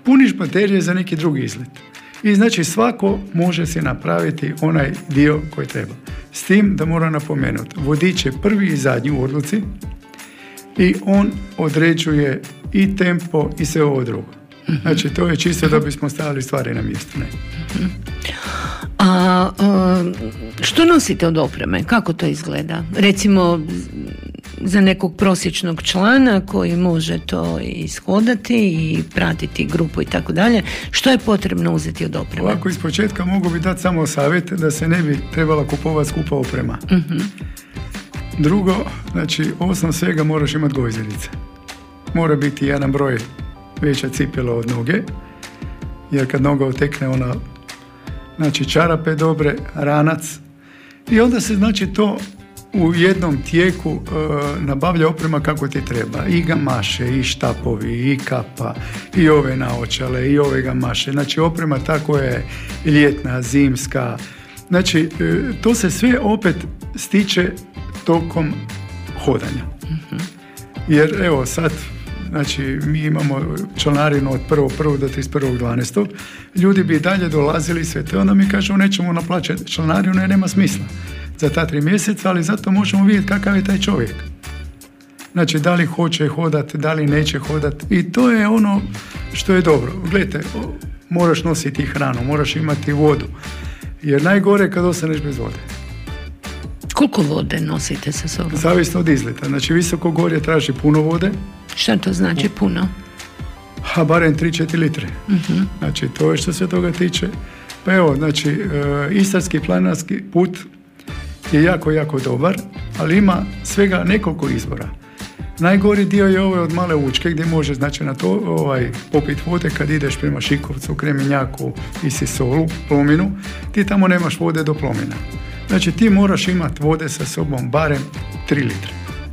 puniš baterije za neki drugi izlet. I znači svako može si napraviti onaj dio koji treba. S tim da mora napomenuti, vodič je prvi i zadnji u odluci i on određuje i tempo i sve ovo drugo. Znači to je čisto da bismo stavili stvari na mjesto. Ne? Što nosite od opreme? Kako to izgleda? Recimo za nekog prosječnog člana koji može to ishodati i pratiti grupu i tako dalje, što je potrebno uzeti od opreme? Ovako iz početka mogu bi dati samo savjet da se ne bi trebala kupovati skupa oprema. Drugo, znači osnov svega moraš imati gvozdice. Mora biti jedan broj veća cipela od noge, jer kad noga otekne ona, znači čarape dobre, ranac, i onda se znači to u jednom tijeku nabavlja oprema kako ti treba. I gamaše, i štapovi, i kapa, i ove naočale, i ove gamaše. Znači oprema ta koja je ljetna, zimska. Znači to se sve opet stiče tokom hodanja. Jer evo sad, znači mi imamo članarinu od 1.1. do 31.12. Ljudi bi dalje dolazili sve to, onda mi kažemo nećemo naplaćati članarinu jer nema smisla za ta 3 mjeseca, ali zato možemo vidjeti kakav je taj čovjek. Znači da li hoće hodati, da li neće hodati, i to je ono što je dobro. Gledajte, moraš nositi hranu, moraš imati vodu, jer najgore je kad ostaneš bez vode. Koliko vode nosite sa sobom? Zavisno od izleta. Znači visoko gorje traži puno vode. Šta to znači puno? A barem 3-4 litre. Znači to je što se toga tiče. Pa evo, znači istarski planinarski put je jako, jako dobar, ali ima svega nekoliko izvora. Najgori dio je ovaj od Male Učke gdje možeš znači na to popiti vode kad ideš prema Šikovcu, Kremenjaku i Sisolu, Plominu. Ti tamo nemaš vode do Plomina. Znači ti moraš imati vode sa sobom barem 3 litre.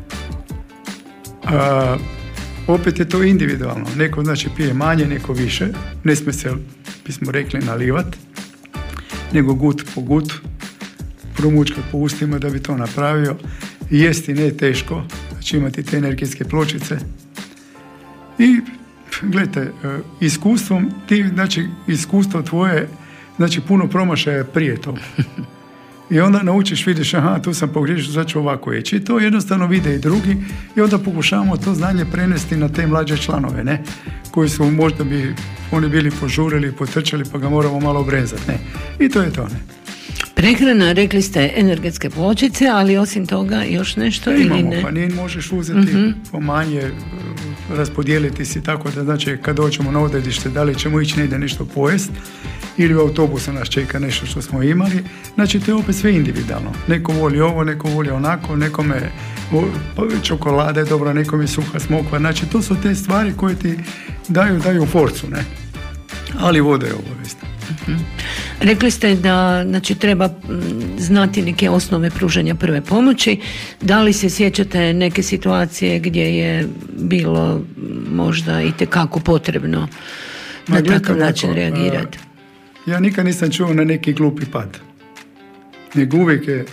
Opet je to individualno. Neko znači pije manje, neko više. Ne smije se, bismo rekli, nalivat, nego gut po gut, promučkat po ustima da bi to napravio. Jesti ne teško, znači imati te energetske pločice. I gledajte, iskustvom ti, znači iskustvo tvoje, znači puno promašaja prije toga. I onda naučiš, vidiš, aha, tu sam pogriješio, sad ću ovako ići. I to jednostavno vide i drugi i onda pokušavamo to znanje prenesti na te mlađe članove, ne? Koji su možda bi oni bili požurili, potrčali, pa ga moramo malo brenzati, ne? I to je to, ne? Prehrana, rekli ste energetske pločice, ali osim toga još nešto ili ne? Pa nije možeš uzeti pomanje, raspodijeliti si tako da znači kad dođemo na odredište da li ćemo ići negdje nešto pojest ili u autobusu nas čeka nešto što smo imali, znači to je opet sve individualno. Neko voli ovo, neko voli onako, nekome čokolada je dobra, nekome suha smokva, znači to su te stvari koje ti daju forcu, ne? Ali voda je obavezna. Rekli ste da znači, treba znati neke osnove pružanja prve pomoći. Da li se sjećate neke situacije gdje je bilo možda itekako potrebno na takav način reagirati? Ja nikad nisam čuo na neki glupi pad. Nego uvijek je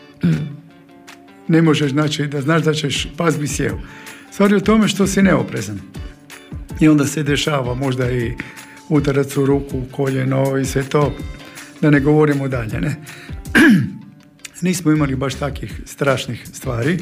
ne možeš, znači da znaš da ćeš pas bi sjeo. Stvar je u tome što si neoprezan. I onda se dešava možda i udarac u ruku, koljeno i sve to, da ne govorimo dalje, ne? Nismo imali baš takih strašnih stvari,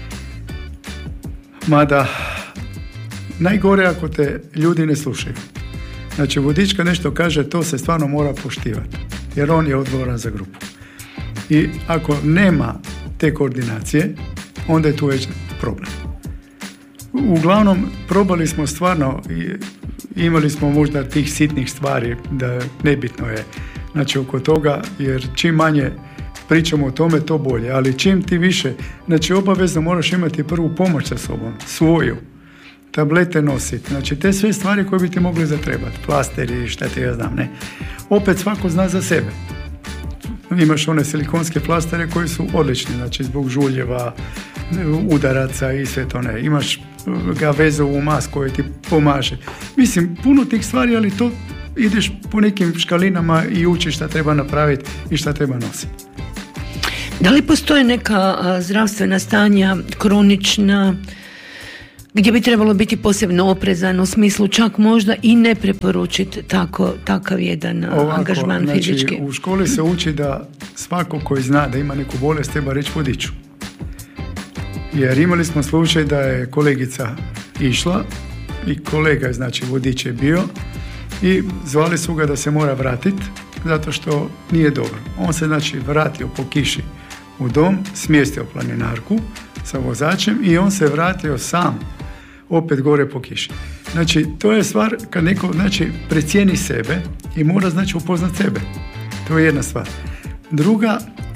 mada najgore ako te ljudi ne slušaju. Znači vodič kad nešto kaže, to se stvarno mora poštivati, jer on je odgovoran za grupu. I ako nema te koordinacije, onda je tu već problem. Uglavnom, probali smo stvarno, imali smo možda tih sitnih stvari, da nebitno je, znači oko toga, jer čim manje pričamo o tome, to bolje, ali čim ti više, znači obavezno moraš imati prvu pomoć sa sobom, svoju, tablete nositi, znači te sve stvari koje bi ti mogli zatrebati, plasteri, šta ti ja znam, ne. Opet svako zna za sebe. Imaš one silikonske plastere koji su odlični, znači zbog žuljeva, udaraca i sve to, ne. Imaš ga vezovu masku koja ti pomaže. Mislim, puno tih stvari, ali to ideš po nekim škalinama i učiš šta treba napraviti i šta treba nositi. Da li postoje neka zdravstvena stanja, kronična, gdje bi trebalo biti posebno oprezan u smislu čak možda i ne preporučiti takav jedan angažman fizički. U školi se uči da svako koji zna da ima neku bolest treba reći vodiču. Jer imali smo slučaj da je kolegica išla i kolega je, znači vodič je bio, i zvali su ga da se mora vratiti zato što nije dobro. On se znači vratio po kiši u dom, smjestio planinarku sa vozačem i on se vratio sam opet gore po kiši. Znači, to je stvar kad neko, znači, precijeni sebe i mora, znači, upoznat sebe. To je jedna stvar. Druga,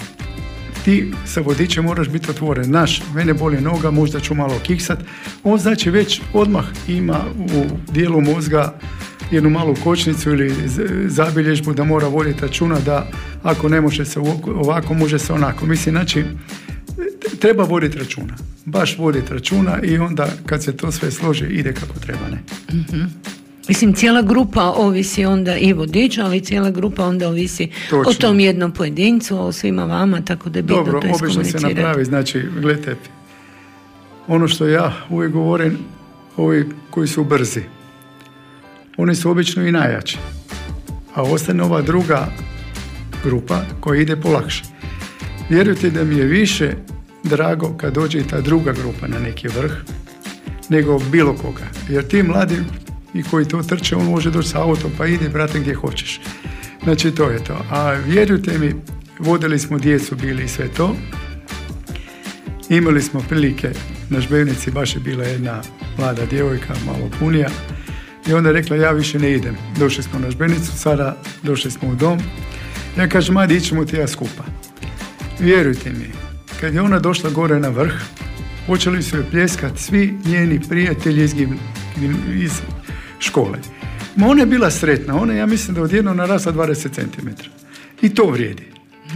ti sa vodičem moraš biti otvoren. Mene boli noga, možda ću malo kiksat. On, znači, već odmah ima u dijelu mozga jednu malu kočnicu ili zabilježbu da mora voditi računa da ako ne može se ovako, može se onako. Mislim, znači, treba voditi računa. Baš voditi računa i onda kad se to sve složi ide kako treba, ne? Mm-hmm. Mislim, cijela grupa ovisi onda i vodič, ali cijela grupa onda ovisi o tom jednom pojedincu, o svima vama, tako da je bitno to iskomunicirati. Dobro, obično se napravi, znači, gledajte, ono što ja uvijek govorim, ovi koji su brzi, oni su obično i najjači, a ostane ova druga grupa koja ide polakše. Vjerujte da mi je više drago kad dođe i ta druga grupa na neki vrh nego bilo koga. Jer ti mladi i koji to trče, on može doći sa autom pa ide, brate, gdje hoćeš. Znači, to je to. A vjerujte mi, vodili smo djecu, bili i sve to. Imali smo prilike, na Žbevnici baš je bila jedna mlada djevojka, malo punija, i onda je rekla, ja više ne idem. Došli smo na Žbevnicu, sada došli smo u dom. Ja kažem, ajde, ićemo ti ja skupa. Vjerujte mi, kad je ona došla gore na vrh, počeli su joj pljeskati svi njeni prijatelji iz škole. Ma ona je bila sretna, ona, ja mislim da odjednom narasla 20 cm. I to vrijedi.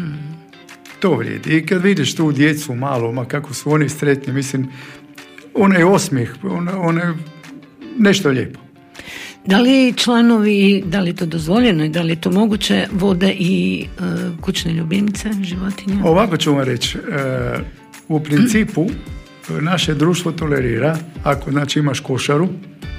To vrijedi. I kad vidiš tu djecu malo, ma kako su oni sretni, mislim, ona je osmijeh, ona je nešto lijepo. Da li članovi, da li je to dozvoljeno i da li je to moguće, vode i kućne ljubimce, životinje? Ovako ću vam reći, u principu naše društvo tolerira, ako znači imaš košaru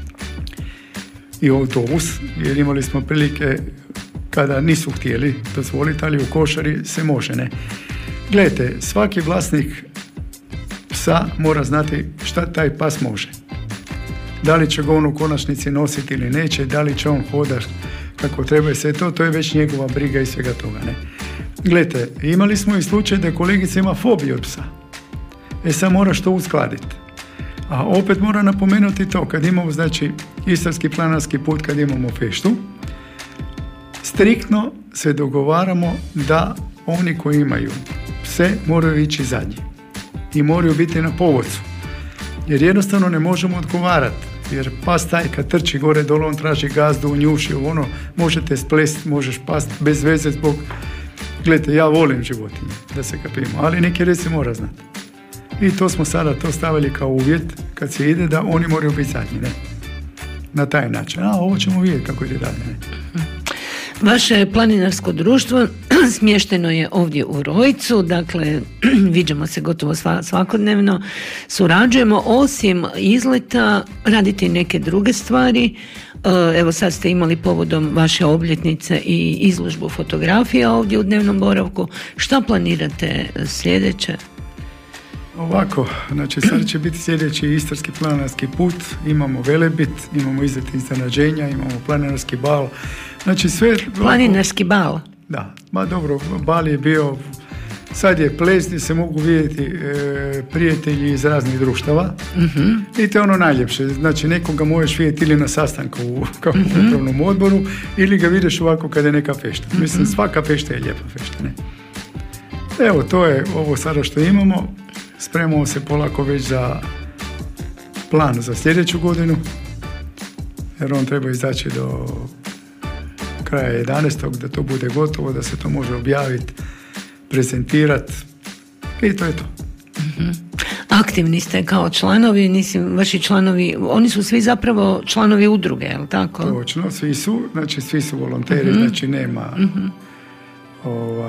i autobus, jer imali smo prilike kada nisu htjeli dozvoliti, ali u košari se može, ne. Gledajte, svaki vlasnik psa mora znati šta taj pas može. Da li će ga on u konačnici nositi ili neće, da li će on hodati kako treba i sve to je već njegova briga i svega toga, ne. Gledajte, imali smo i slučaj da kolegica ima fobiju od psa. Sad moraš to uskladiti. A opet moram napomenuti to, kad imamo, znači, Istarski planinarski put, kad imamo feštu, striktno se dogovaramo da oni koji imaju pse moraju ići zadnji i moraju biti na povodcu. Jer jednostavno ne možemo odgovarati. Jer pas taj kad trči gore dole, on traži gazdu, njuši, ono, možete splesti, možeš pasti bez veze zbog... Gledajte, ja volim životinje, da se kapimo, ali neki red se mora znati. I to smo sada to stavili kao uvjet, kad se ide, da oni moraju biti zadnji, ne? Na taj način. A ovo ćemo vidjeti kako ide dalje, ne? Vaše planinarsko društvo smješteno je ovdje u Rojcu, dakle viđamo se gotovo svakodnevno, surađujemo, osim izleta radite i neke druge stvari. Evo sad ste imali povodom vaše obljetnice i izložbu fotografija ovdje u dnevnom boravku. Šta planirate sljedeće? Ovako, znači sad će biti sljedeći Istarski planinarski put, imamo Velebit, imamo izlet iznenađenja, imamo planinarski bal, znači sve... Planinarski bal? Da, ma dobro, bal je bio, sad je ples gdje se mogu vidjeti prijatelji iz raznih društava, i to je ono najljepše, znači nekoga možeš vidjeti ili na sastanku u upravnom odboru, ili ga vidiš ovako kada je neka fešta. Mislim, svaka fešta je lijepa fešta, ne? Evo, to je ovo sada što imamo. Spremamo se polako već za plan za sljedeću godinu, jer on treba izaći do kraja 11. da to bude gotovo, da se to može objaviti, prezentirati, i to je to. Aktivni ste kao članovi, mislim, vaši članovi, oni su svi zapravo članovi udruge, je li tako? Točno, svi su volonteri, znači nema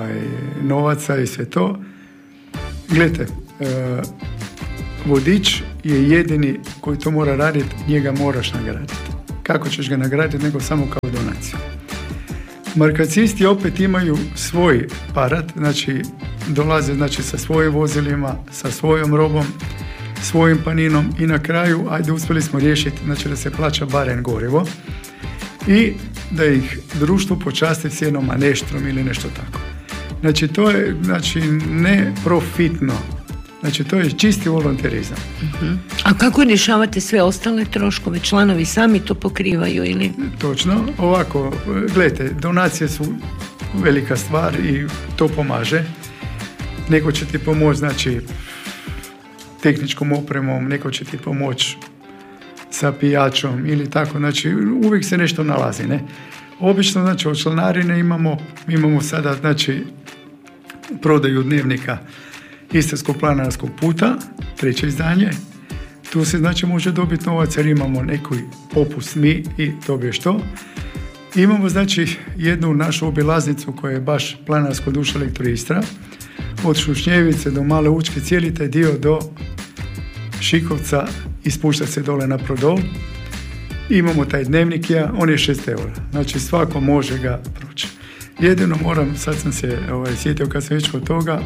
novaca i sve to. Gledajte, vodič je jedini koji to mora raditi, njega moraš nagraditi. Kako ćeš ga nagraditi, nego samo kao donaciju. Markacisti opet imaju svoj parat, znači dolaze znači, sa svojim vozilima, sa svojom robom, svojim paninom i na kraju, ajde, uspjeli smo riješiti znači, da se plaća barem gorivo i da ih društvo počasti s jednom maneštrom ili nešto tako. Znači, to je znači, neprofitno. Znači, to je čisti volonterizam. Uh-huh. A kako rješavate sve ostale troškove? Članovi sami to pokrivaju ili? Točno. Ovako, gledajte, donacije su velika stvar i to pomaže. Neko će ti pomoći, znači, tehničkom opremom, neko će ti pomoći sa pijačom ili tako. Znači, uvijek se nešto nalazi, ne? Obično, znači, od članarine imamo sada, znači, prodaju dnevnika Istarskog planinarskog puta, 3. izdanje. Tu se znači može dobiti novac jer imamo neki popust mi i dobiješ to. Imamo znači jednu našu obilaznicu koja je baš Planinarsko društvo Elektroistra. Od Šušnjevice do Male Učke, cijeli taj dio do Šikovca i spušta se dole na Prodol. Imamo taj dnevnik, on je 6 eura. Znači svako može ga proći. Jedino moram, sad sam se sjetio kad sam već kod toga,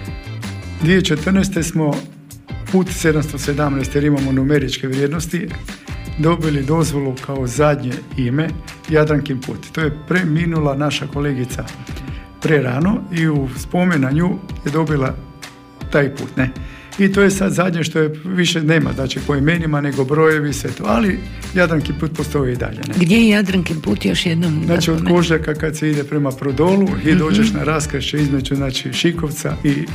2014. smo put 717, jer imamo numeričke vrijednosti, dobili dozvolu kao zadnje ime Jadrankin put. To je preminula naša kolegica prerano i u spomenanju je dobila taj put, ne? I to je sad zadnje što je više nema, znači po imenima nego brojevi, sve to, ali Jadrankin put postoji i dalje, ne? Gdje je Jadrankin put još jednom? Znači od Kožljaka kad se ide prema Prodolu i dođeš na raskršće između znači, Šikovca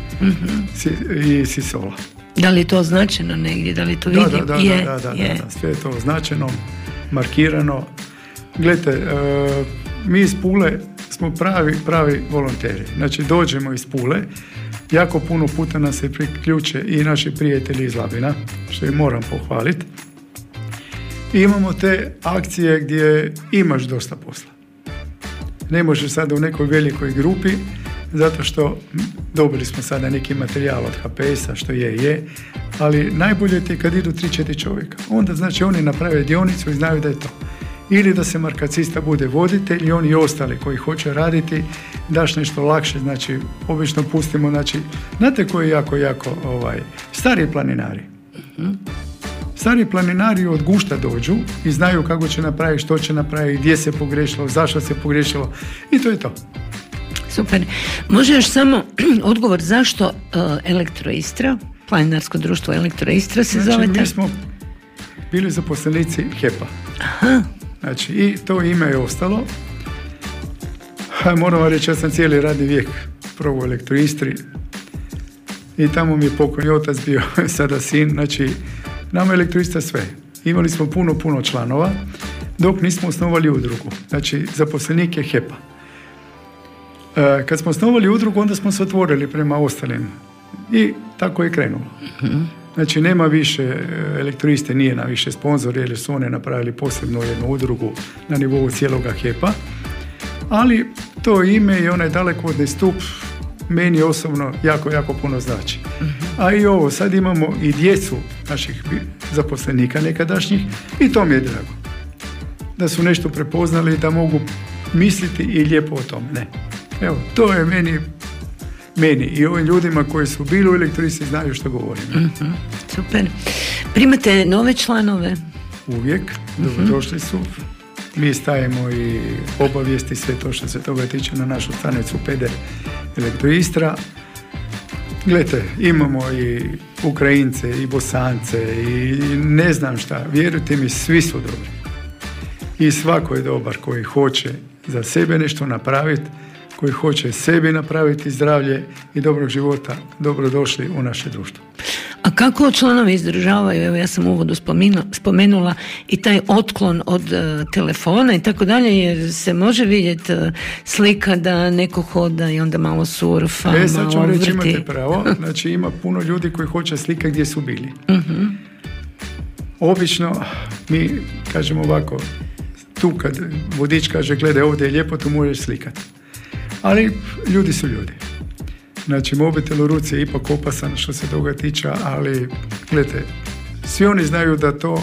i Sisola. Da li je to označeno negdje? Da li to vidim? Da, sve je to označeno, markirano. Gledajte, mi iz Pule smo pravi volonteri. Znači dođemo iz Pule, jako puno puta nas se priključe i naši prijatelji iz Labina, što im moram pohvaliti. I imamo te akcije gdje imaš dosta posla. Ne možeš sada u nekoj velikoj grupi, zato što dobili smo sada neki materijal od HPS-a, što je, ali najbolje ti kad idu 3-4 čovjeka. Onda znači oni naprave dionicu i znaju da je to. Ili da se markacista bude voditelj i oni ostali koji hoće raditi, daš nešto lakše, znači obično pustimo, znači, znate koji je jako, stari planinari. Stari planinari od gušta dođu i znaju kako će napraviti, što će napraviti, gdje se pogrešilo, zašto se pogrešilo i to je to. Super. Može još samo odgovor zašto Elektroistra, Planinarsko društvo Elektroistra se zove? Znači mi smo bili zaposlenici HEP-a. Aha. Znači i to ime je ostalo. Moram vam reći, ja sam cijeli radni vijek probao u Elektroistri i tamo mi je pokojni otac bio sada sin. Znači nama je Elektroistra sve. Imali smo puno članova dok nismo osnovali udrugu. Znači zaposlenike HEP-a. Kad smo osnovali udrugu, onda smo se otvorili prema ostalim i tako je krenulo. Znači nema više, Elektroiste nije na više sponzor jer su one napravili posebno jednu udrugu na nivou cijeloga HEP-a, ali to ime i onaj dalekovodni stup meni osobno jako puno znači. A i ovo, sad imamo i djecu naših zaposlenika nekadašnjih i to mi je drago. Da su nešto prepoznali, da mogu misliti i lijepo o tome, ne. Evo, to je meni i ovim ljudima koji su bili u Elektristi znaju što govorim. Super. Primate nove članove? Uvijek, došli su. Mi stavimo i obavijesti, sve to što se toga tiče na našu stranicu PD Elektroistra. Gledajte, imamo i Ukrajince i Bosance i ne znam šta, vjerujte mi, svi su dobri. I svako je dobar koji hoće za sebe nešto napraviti, koji hoće sebi napraviti zdravlje i dobrog života, dobrodošli u naše društvo. A kako članovi izdržavaju, evo ja sam u uvodu spomenula i taj otklon od telefona i tako dalje, jer se može vidjeti slika da neko hoda i onda malo surfa, malo vrti. Sad ću reći, imate pravo, znači ima puno ljudi koji hoće slika gdje su bili. Obično mi kažemo ovako, tu kad vodič kaže gledaj ovdje je lijepo, tu možeš slikati. Ali ljudi su ljudi. Znači, mobitel u ruci je ipak opasan što se toga tiče, ali gledajte, Svi oni znaju da to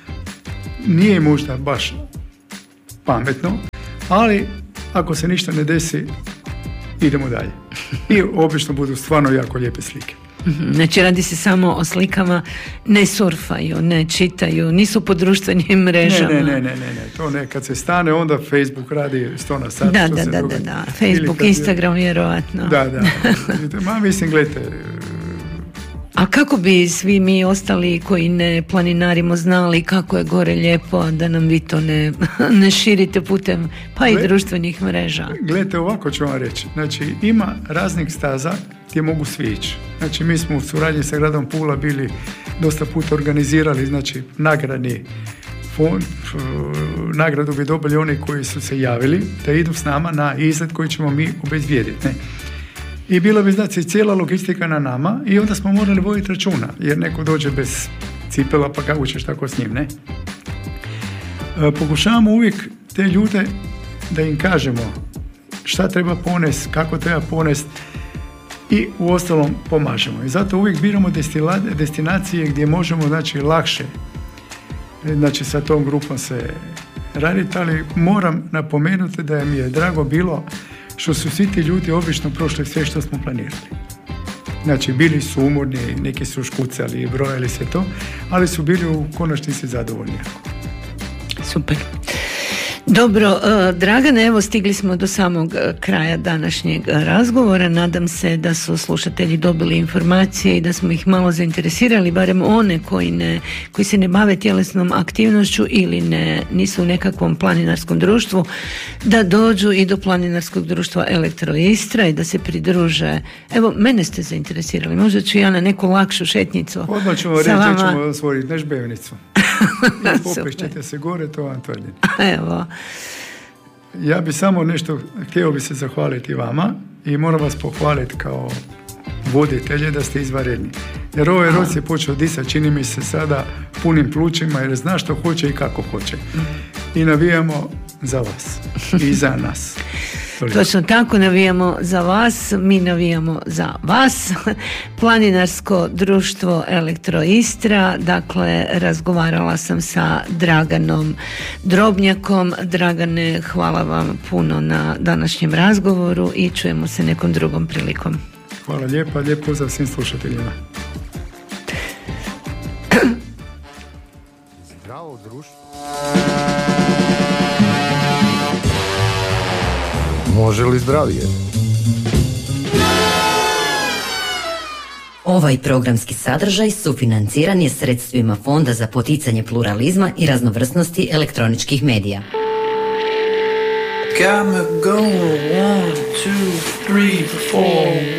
nije možda baš pametno, ali ako se ništa ne desi, idemo dalje. I obično budu stvarno jako lijepe slike. Znači radi se samo o slikama, ne surfaju, ne čitaju, nisu po društvenim mrežama. Ne, to ne, kad se stane onda Facebook radi 100 na sat. Da, Facebook, Instagram vjerojatno. Da, mislim, gledajte. A kako bi svi mi ostali koji ne planinarimo znali kako je gore lijepo, da nam vi to ne širite putem pa i društvenih mreža? Gledajte, ovako ću vam reći. Znači, ima raznih staza gdje mogu svi ići. Znači, mi smo u suradnji sa gradom Pula bili dosta puta organizirali, znači, nagradni fond, nagradu bi dobili oni koji su se javili da idu s nama na izlet koji ćemo mi obezvijediti. Ne? I bila bi, znači, cijela logistika na nama i onda smo morali voditi računa, jer neko dođe bez cipela, pa kako ćeš tako s njim, ne? Pokušavamo uvijek te ljude da im kažemo šta treba ponesti, kako treba ponesti i u ostalom pomažemo. I zato uvijek biramo destinacije gdje možemo, znači, lakše, znači, sa tom grupom se raditi, ali moram napomenuti da mi je drago bilo što su svi ti ljudi obično prošli sve što smo planirali. Znači, bili su umorni, neki su škucali i brojali se to, ali su bili u konačnici zadovoljni. Super. Dobro, Dragane, evo stigli smo do samog kraja današnjeg razgovora. Nadam se da su slušatelji dobili informacije i da smo ih malo zainteresirali, barem one koji se ne bave tjelesnom aktivnošću ili nisu u nekakvom planinarskom društvu, da dođu i do planinarskog društva Elektro Istra i da se pridruže. Evo, mene ste zainteresirali, možda ću ja na neku lakšu šetnicu. Odmah ćemo reći da ćemo osvojiti nežbevnicu. I popešćete se gore, to vam tvrdim. Evo. Ja bi samo nešto, htio bi se zahvaliti vama i moram vas pohvaliti kao voditelje da ste izvanredni. Jer ovaj rod je počeo disati, čini mi se sada punim plućima, jer zna što hoće i kako hoće. I navijamo za vas i za nas. Točno tako, navijamo za vas, mi navijamo za vas. Planinarsko društvo Elektro Istra, dakle, razgovarala sam sa Draganom Drobnjakom. Dragane, hvala vam puno na današnjem razgovoru i čujemo se nekom drugom prilikom. Hvala lijepa, lijep pozdrav svim slušateljima. Zdravo društvo. Može li zdravije? Ovaj programski sadržaj sufinanciran je sredstvima Fonda za poticanje pluralizma i raznovrsnosti elektroničkih medija. Got me going 1, 2, 3, 4